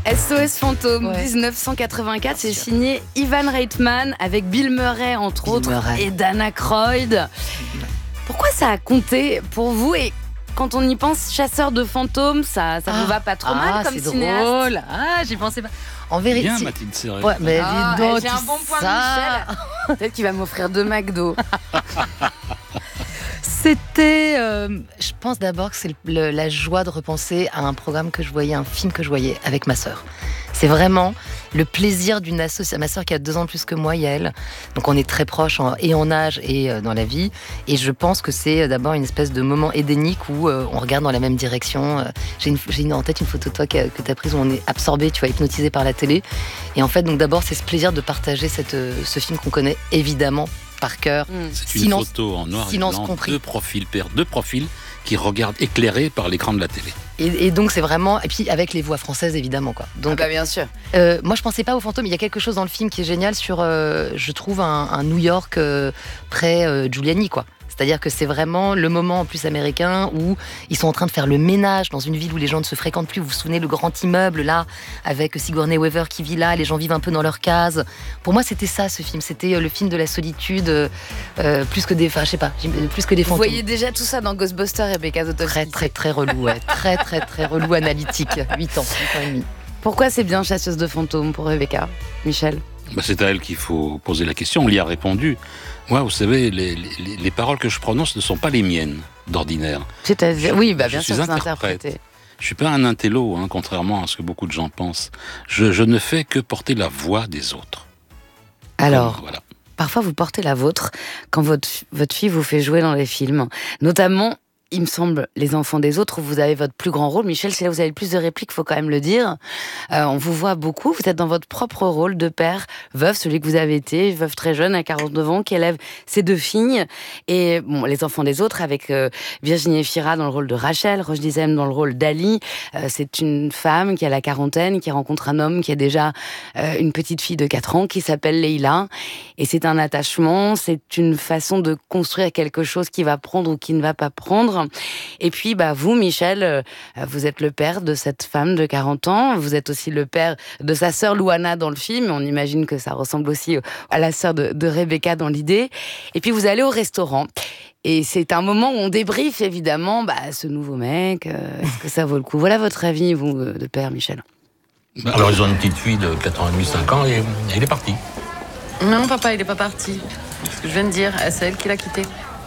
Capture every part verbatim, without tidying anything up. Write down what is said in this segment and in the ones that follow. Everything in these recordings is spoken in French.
S O S Fantôme, Ouais. dix-neuf cent quatre-vingt-quatre, c'est signé Ivan Reitman avec Bill Murray entre Bill autres Murray. et Dan Aykroyd. Pourquoi ça a compté pour vous et quand on y pense, chasseur de fantômes, ça, ça vous va pas trop ah, mal comme c'est cinéaste? drôle. Ah, j'y pensais pas. En vérité, Bien, Mathilde Serret. ouais, mais Ah, dis donc, j'ai tu un bon point de ça. Michel. Peut-être qu'il va m'offrir deux McDo. C'était, euh, je pense d'abord que c'est le- le- la joie de repenser à un programme que je voyais, un film que je voyais avec ma sœur. C'est vraiment le plaisir d'une association. Ma sœur qui a deux ans de plus que moi, Yael. Donc on est très proches en- et en âge et euh, dans la vie. Et je pense que c'est euh, d'abord une espèce de moment édénique où euh, on regarde dans la même direction. Euh, J'ai, une, j'ai une- en tête une photo de toi que, que tu as prise où on est absorbé, tu vois, hypnotisé par la télé. Et en fait, donc d'abord, c'est ce plaisir de partager cette, euh, ce film qu'on connaît évidemment par cœur. Mm. C'est une Silence- photo en noir et silence blanc, compris. deux profils, père, deux profils qui regardent éclairés par l'écran de la télé. Et, et donc c'est vraiment, et puis avec les voix françaises évidemment quoi. Donc Ah bah bien sûr. euh, moi je pensais pas aux fantômes. Il y a quelque chose dans le film qui est génial sur, euh, je trouve un, un New York euh, près euh, Giuliani quoi. C'est-à-dire que c'est vraiment le moment en plus américain où ils sont en train de faire le ménage dans une ville où les gens ne se fréquentent plus. Vous vous souvenez le grand immeuble là avec Sigourney Weaver qui vit là, les gens vivent un peu dans leur case. Pour moi c'était ça ce film, c'était euh, le film de la solitude euh, euh, plus que des, enfin je sais pas, plus que des Vous fantômes. voyez déjà tout ça dans Ghostbusters et Rebecca Zotowski. Très très très relou, ouais. très très très relou analytique. huit ans, huit ans et demi. Pourquoi c'est bien chasseuse de fantômes pour Rebecca, Michel? Bah, c'est à elle qu'il faut poser la question. On y a répondu. Moi, vous savez, les, les- les paroles que je prononce ne sont pas les miennes, d'ordinaire. C'est-à-dire, oui, bah Je bien suis sûr, c'est interprète. interprété. Je suis pas un intello, hein, contrairement à ce que beaucoup de gens pensent. Je, je ne fais que porter la voix des autres. Alors, Comme- voilà. parfois vous portez la vôtre quand votre, votre fille vous fait jouer dans les films. Notamment, il me semble, Les Enfants des Autres, où vous avez votre plus grand rôle. Michel, c'est là où vous avez le plus de répliques, il faut quand même le dire. Euh, on vous voit beaucoup, vous êtes dans votre propre rôle de père, veuf, celui que vous avez été, veuve très jeune, à quarante-neuf ans, qui élève ses deux filles. Et bon, Les Enfants des Autres, avec euh, Virginie Efira dans le rôle de Rachel, Roche Dizem dans le rôle d'Ali. Euh, c'est une femme qui a la quarantaine, qui rencontre un homme qui a déjà euh, une petite fille de quatre ans, qui s'appelle Leïla. Et c'est un attachement, c'est une façon de construire quelque chose qui va prendre ou qui ne va pas prendre. Et puis, bah, vous, Michel, euh, vous êtes le père de cette femme de quarante ans. Vous êtes aussi le père de sa sœur Louana dans le film. On imagine que ça ressemble aussi à la sœur de, de Rebecca dans l'idée. Et puis, vous allez au restaurant. Et c'est un moment où on débriefe, évidemment, bah, ce nouveau mec. euh, est-ce que ça vaut le coup? Voilà votre avis, vous, euh, de père, Michel. Bah, Alors ils ont une petite fille de quatre ans et demi, cinq ans et, et il est parti. Non, papa, il est pas parti. C'est ce que je viens de dire. C'est elle qui l'a quitté.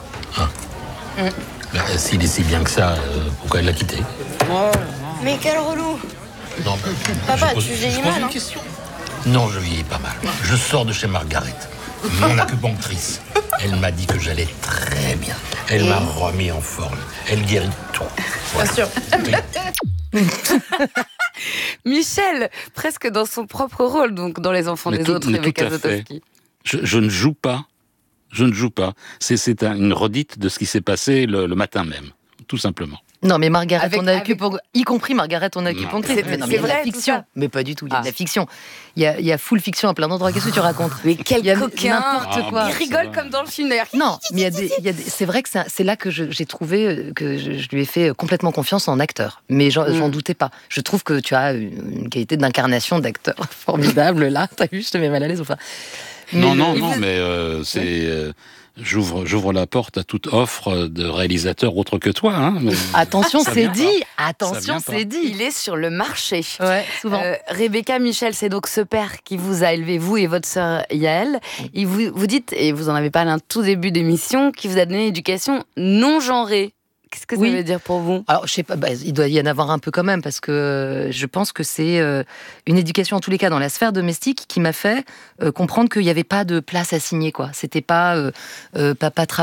Bah, s'il est si bien que ça, euh, pourquoi elle l'a quitté? Mais quel relou! Non, bah, Papa, je pose- tu je vieillis pose mal, une hein. question. Non, je vieillis pas mal. Je sors de chez Margaret, mon acupunctrice. Elle m'a dit que j'allais très bien. Elle m'a remis en forme. Elle guérit tout. Voilà. sûr. Oui. Michel, presque dans son propre rôle, donc dans Les Enfants Mais des tout- Autres, mais tout Rebecca à fait. Zotowski. Je, je ne joue pas. Je ne joue pas. C'est, c'est un- une redite de ce qui s'est passé le, le matin même, tout simplement. Non, mais Margaret, Avec- on a avec- y compris Margaret, on a acupunctrice. C'est- Mais non, mais c'est il y a de la vrai, tout fiction. ça. Mais pas du tout, il y a Ah. de la fiction. Il y a, il y a full fiction à plein d'endroits. Qu'est-ce que tu racontes? Mais quel Il y a coquin! n'importe Ah, quoi. Il ça rigole va. comme dans le film d'ailleurs. Non, mais il y a des, il y a des- c'est vrai que c'est, c'est là que je- j'ai trouvé euh, que je, je lui ai fait complètement confiance en acteur. Mais j'en, Mm. j'en doutais pas. Je trouve que tu as une, une qualité d'incarnation d'acteur formidable là. T'as vu, je te mets mal à l'aise ou pas? non, Mais non, le- non, mais euh, c'est. euh, J'ouvre, j'ouvre la porte à toute offre de réalisateur autre que toi. Hein, mais- Attention, Ça c'est vient dit. Ça Attention, vient pas. c'est dit. Il est sur le marché. Ouais, souvent. Euh, Rebecca, Michel, c'est donc ce père qui vous a élevé, vous et votre sœur Yael. Il vous, vous dites, et vous en avez parlé un tout début d'émission, qui vous a donné une éducation non genrée. Qu'est-ce que Oui. ça veut dire pour vous? Alors, je sais pas, bah, il doit y en avoir un peu quand même, parce que euh, je pense que c'est euh, une éducation, en tous les cas, dans la sphère domestique, qui m'a fait euh, comprendre qu'il n'y avait pas de place à signer, quoi. C'était pas euh, euh, papa travaille.